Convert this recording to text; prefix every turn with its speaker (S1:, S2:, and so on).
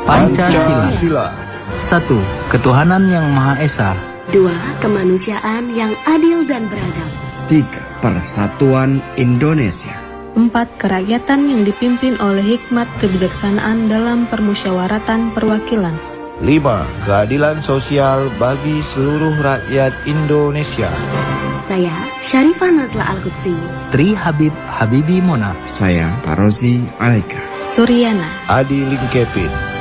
S1: Pancasila.
S2: 1. Ketuhanan yang Maha Esa.
S3: 2. Kemanusiaan yang adil dan beradab.
S4: 3. Persatuan Indonesia.
S5: 4. Kerakyatan yang dipimpin oleh hikmat kebijaksanaan dalam permusyawaratan perwakilan.
S1: 5. Keadilan sosial bagi seluruh rakyat Indonesia.
S3: Saya, Syarifah Nazla Al-Qudsi.
S2: Tri Habib Habibi Mona.
S4: Saya, Parozi Alaika.
S5: Suryana.
S1: Adi Lingkepin.